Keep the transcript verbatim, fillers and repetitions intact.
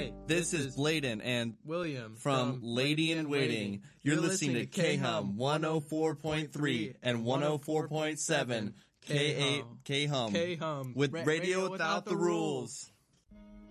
Hey, this is Bladen and William from Lady in Waiting. You're listening to K-Hum one oh four point three and one oh four point seven K-Hum K-Hum with Radio Without the Rules.